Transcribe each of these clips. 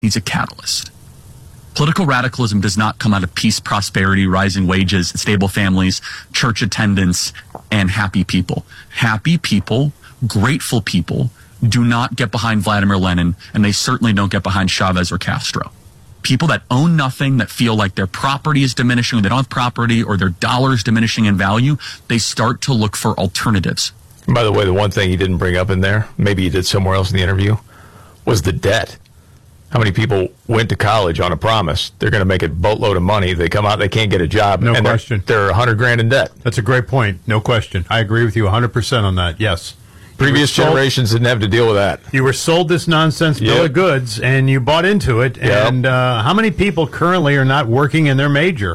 needs a catalyst. Political radicalism does not come out of peace, prosperity, rising wages, stable families, church attendance, and happy people. Happy people, grateful people, do not get behind Vladimir Lenin, and they certainly don't get behind Chavez or Castro. People that own nothing, that feel like their property is diminishing, or they don't have property, or their dollar is diminishing in value, they start to look for alternatives. By the way, the one thing he didn't bring up in there, maybe he did somewhere else in the interview, was the debt. How many people went to college on a promise? They're going to make a boatload of money. They come out, they can't get a job. No question. They're $100,000 in debt. That's a great point. No question. I agree with you 100% on that. Yes. Previous generations didn't have to deal with that. You were sold this nonsense bill of goods, and you bought into it. Yep. And how many people currently are not working in their major?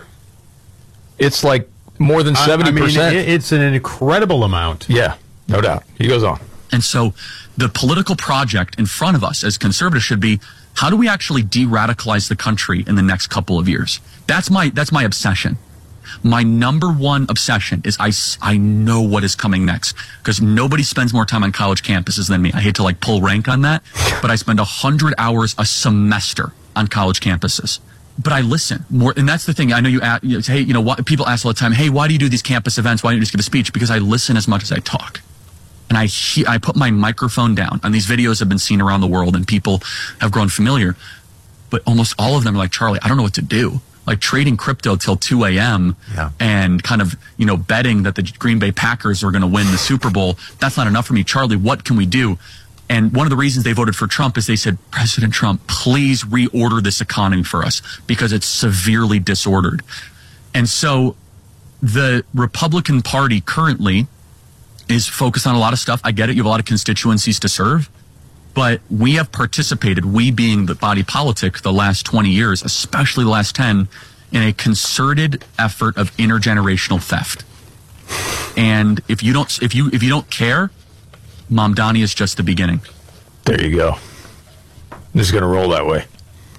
It's like more than 70%. I mean, it's an incredible amount. Yeah, no doubt. He goes on. And so the political project in front of us as conservatives should be, how do we actually de-radicalize the country in the next couple of years? That's my obsession. My number one obsession is I know what is coming next, because nobody spends more time on college campuses than me. I hate to pull rank on that, but I spend 100 hours a semester on college campuses. But I listen more, and that's the thing. I know you say, hey, people ask all the time, hey, why do you do these campus events? Why don't you just give a speech? Because I listen as much as I talk. And I put my microphone down, and these videos have been seen around the world, and people have grown familiar. But almost all of them are like, Charlie, I don't know what to do. Like trading crypto till 2 a.m. And kind of, betting that the Green Bay Packers are going to win the Super Bowl. That's not enough for me. Charlie, what can we do? And one of the reasons they voted for Trump is they said, President Trump, please reorder this economy for us, because it's severely disordered. And so the Republican Party currently is focused on a lot of stuff. I get it. You have a lot of constituencies to serve. But we have participated, we being the body politic, the last 20 years, especially the last 10, in a concerted effort of intergenerational theft. And if you don't care, Mamdani is just the beginning. There you go. This is going to roll that way.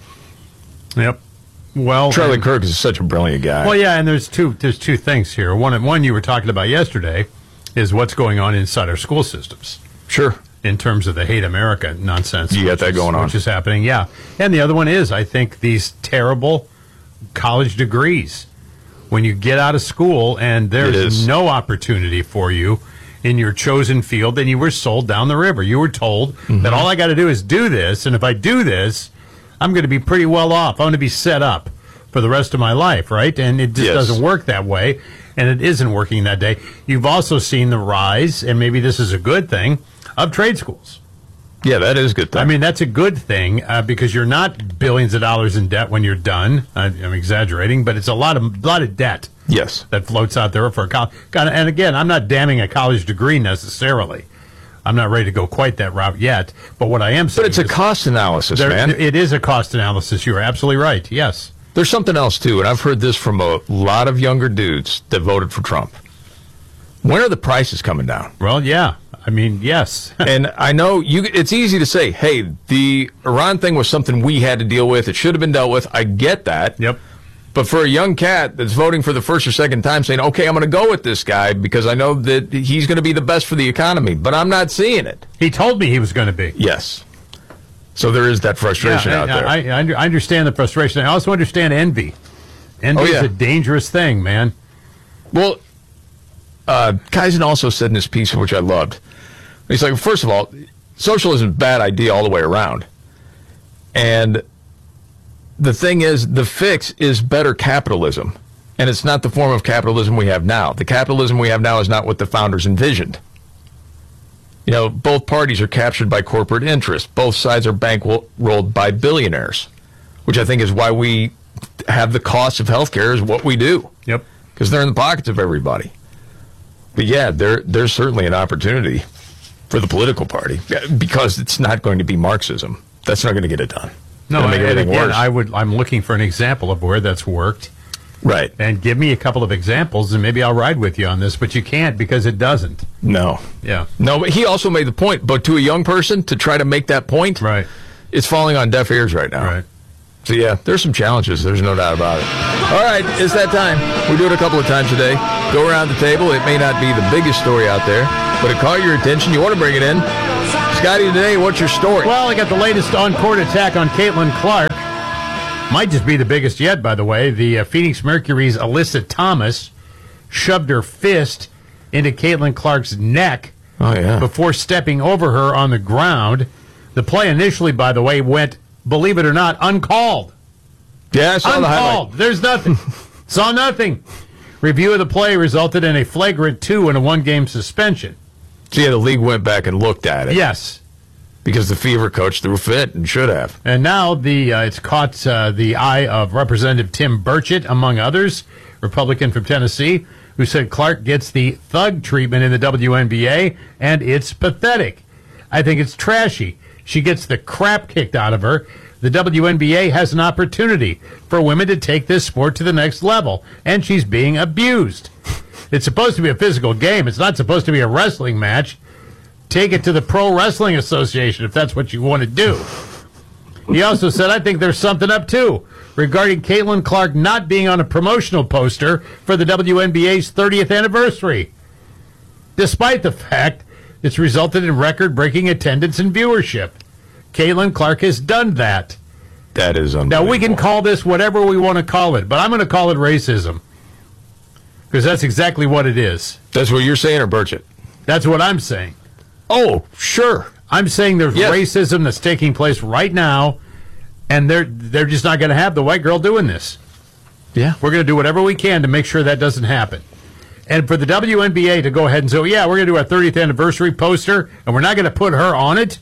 Yep. Well, Charlie Kirk is such a brilliant guy. Well, yeah, and there's two things here. One you were talking about yesterday is what's going on inside our school systems. Sure. In terms of the hate America nonsense. You got that going on. Which is happening, yeah. And the other one is, I think, these terrible college degrees. When you get out of school and there's no opportunity for you in your chosen field, then you were sold down the river. You were told that all I got to do is do this, and if I do this, I'm going to be pretty well off. I'm going to be set up for the rest of my life, right? And it just doesn't work that way, and it isn't working that day. You've also seen the rise, and maybe this is a good thing, of trade schools. Yeah, that is a good thing. I mean, that's a good thing because you're not billions of dollars in debt when you're done. I'm exaggerating, but it's a lot of debt. Yes, that floats out there for a college. And again, I'm not damning a college degree necessarily. I'm not ready to go quite that route yet. But what I am saying, but it's a cost analysis, man. It is a cost analysis. You're absolutely right. Yes. There's something else too, and I've heard this from a lot of younger dudes that voted for Trump. When are the prices coming down? Well, yeah. I mean, yes. And I know it's easy to say, hey, the Iran thing was something we had to deal with. It should have been dealt with. I get that. Yep. But for a young cat that's voting for the first or second time saying, okay, I'm going to go with this guy because I know that he's going to be the best for the economy, but I'm not seeing it. He told me he was going to be. Yes. So there is that frustration out there. I understand the frustration. I also understand envy. Envy is a dangerous thing, man. Well, Kaizen also said in his piece, which I loved, he's like, first of all, socialism is a bad idea all the way around. And the thing is, the fix is better capitalism. And it's not the form of capitalism we have now. The capitalism we have now is not what the founders envisioned. Both parties are captured by corporate interests. Both sides are bankrolled by billionaires, which I think is why we have the cost of healthcare is what we do. Yep. Because they're in the pockets of everybody. But yeah, there's certainly an opportunity for the political party because it's not going to be Marxism. That's not going to get it done. No, and again, I'm looking for an example of where that's worked. Right. And give me a couple of examples, and maybe I'll ride with you on this, but you can't because it doesn't. No. Yeah. No, but he also made the point, but to a young person, to try to make that point, right, it's falling on deaf ears right now. Right. So, yeah, there's some challenges. There's no doubt about it. All right, it's that time. We do it a couple of times a day. Go around the table. It may not be the biggest story out there, but it caught your attention. You want to bring it in. Scotty, today, what's your story? Well, I got the latest on-court attack on Caitlin Clark. Might just be the biggest yet, by the way. The Phoenix Mercury's Alyssa Thomas shoved her fist into Caitlin Clark's neck before stepping over her on the ground. The play initially, by the way, went, believe it or not, uncalled. Yeah, I saw the highlight. There's nothing. Saw nothing. Review of the play resulted in a flagrant 2 and a 1-game suspension. So, yeah, the league went back and looked at it. Yes. Because the Fever coach threw a fit and should have. And now it's caught the eye of Representative Tim Burchett, among others, Republican from Tennessee, who said Clark gets the thug treatment in the WNBA, and it's pathetic. I think it's trashy. She gets the crap kicked out of her. The WNBA has an opportunity for women to take this sport to the next level, and she's being abused. It's supposed to be a physical game. It's not supposed to be a wrestling match. Take it to the Pro Wrestling Association if that's what you want to do. He also said, I think there's something up, too, regarding Caitlin Clark not being on a promotional poster for the WNBA's 30th anniversary, despite the fact it's resulted in record-breaking attendance and viewership. Caitlin Clark has done that. That is unbelievable. Now, we can call this whatever we want to call it, but I'm going to call it racism, because that's exactly what it is. That's what you're saying, or Burchett? That's what I'm saying. Oh, sure. I'm saying there's racism that's taking place right now, and they're just not going to have the white girl doing this. Yeah. We're going to do whatever we can to make sure that doesn't happen. And for the WNBA to go ahead and say, yeah, we're going to do our 30th anniversary poster, and we're not going to put her on it.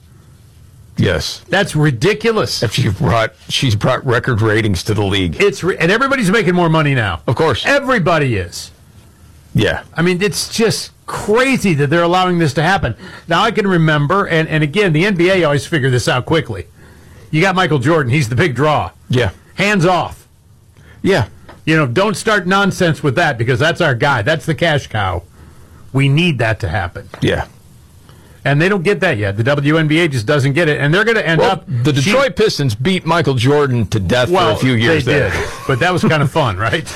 Yes. That's ridiculous. If she's brought record ratings to the league. And everybody's making more money now. Of course. Everybody is. Yeah. I mean, it's just crazy that they're allowing this to happen. Now, I can remember, and again, the NBA always figured this out quickly. You got Michael Jordan. He's the big draw. Yeah. Hands off. Yeah. You know, don't start nonsense with that, because that's our guy. That's the cash cow. We need that to happen. Yeah. And they don't get that yet. The WNBA just doesn't get it. And they're going to end up... The Detroit Pistons beat Michael Jordan to death for a few years there. They did. But that was kind of fun, right?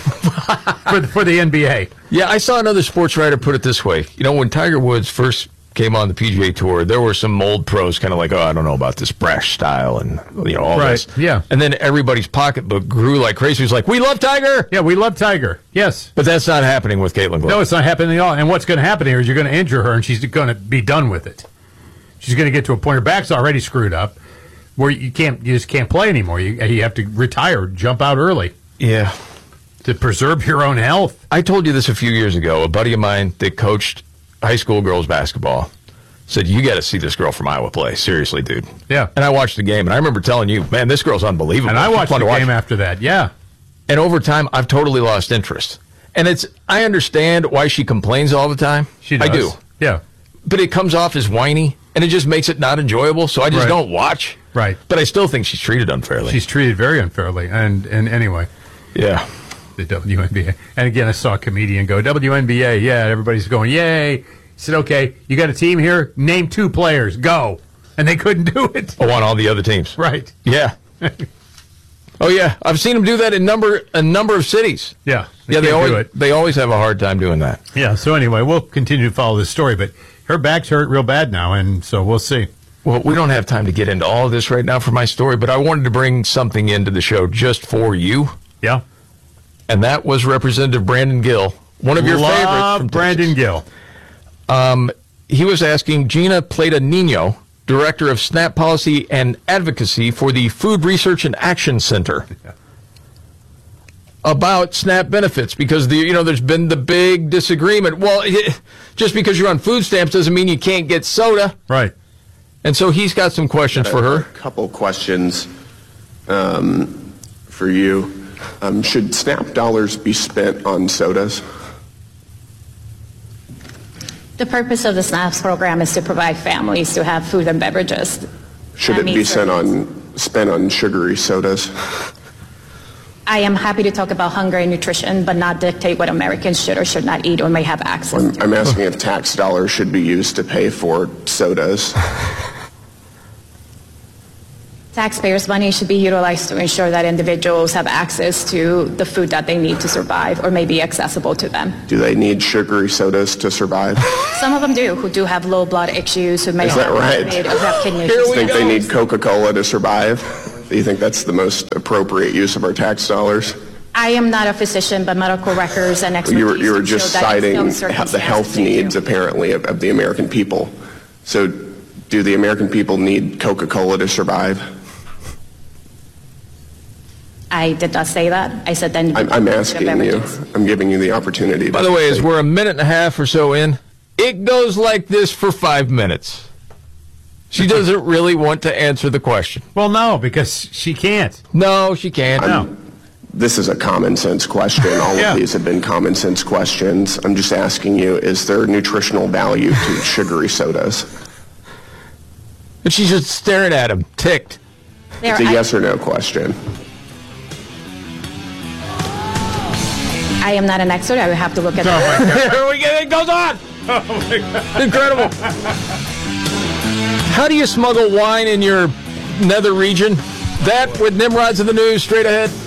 for the NBA. Yeah, I saw another sports writer put it this way. You know, when Tiger Woods first came on the PGA Tour, there were some old pros kind of like, oh, I don't know about this brash style and, you know, all this. Yeah. And then everybody's pocketbook grew like crazy. It was like, we love Tiger! Yeah, we love Tiger. Yes. But that's not happening with Caitlin Clark. No, it's not happening at all. And what's going to happen here is you're going to injure her, and she's going to be done with it. She's going to get to a point, her back's already screwed up, where you just can't play anymore. You have to retire, jump out early. Yeah. To preserve your own health. I told you this a few years ago. A buddy of mine that coached high school girls basketball said, you got to see this girl from Iowa play. Seriously, dude. Yeah. And I watched the game, and I remember telling you, man, this girl's unbelievable. And I watched the game after that, yeah. And over time, I've totally lost interest. And I understand why she complains all the time. She does. I do. Yeah. But it comes off as whiny, and it just makes it not enjoyable, so I just don't watch. Right. But I still think she's treated unfairly. She's treated very unfairly. And anyway. Yeah. The WNBA. And again, I saw a comedian go, WNBA, yeah, everybody's going, yay. He said, okay, you got a team here? Name 2 players. Go. And they couldn't do it. Oh, on all the other teams. Right. Yeah. Oh, yeah. I've seen them do that in a number of cities. Yeah. They always have a hard time doing that. Yeah, so anyway, we'll continue to follow this story, but her back's hurt real bad now, and so we'll see. Well, we don't have time to get into all of this right now for my story, but I wanted to bring something into the show just for you. Yeah. And that was Representative Brandon Gill, one of your favorites from Brandon Gill. He was asking Gina Plata-Nino, Director of SNAP Policy and Advocacy for the Food Research and Action Center, about SNAP benefits, because there's been the big disagreement. Well, just because you're on food stamps doesn't mean you can't get soda. Right. And so he's got some questions for her. A couple questions for you. Should SNAP dollars be spent on sodas? The purpose of the SNAP program is to provide families to have food and beverages. Should it be spent on sugary sodas? I am happy to talk about hunger and nutrition, but not dictate what Americans should or should not eat or may have access to. I'm asking if tax dollars should be used to pay for sodas. Taxpayers' money should be utilized to ensure that individuals have access to the food that they need to survive or may be accessible to them. Do they need sugary sodas to survive? Some of them do, who do have low blood issues, who may Is that right? who have kidney Do issues. you think they need Coca-Cola to survive? Do you think that's the most appropriate use of our tax dollars? I am not a physician, but medical records and expertise You were do just show that in citing some the circumstances health they do. needs, apparently, of the American people. So do the American people need Coca-Cola to survive? I did not say that. I said then. I'm asking you. I'm giving you the opportunity. By the way, as we're a minute and a half or so in, it goes like this for 5 minutes. She doesn't really want to answer the question. Well, no, because she can't. No, she can't. No. This is a common sense question. All Yeah. of these have been common sense questions. I'm just asking you, is there nutritional value to sugary sodas? But she's just staring at him, ticked. It's a yes or no question. I am not an expert. I would have to look at that. Here we go. It goes on. Incredible. How do you smuggle wine in your nether region? That with Nimrods in the news straight ahead.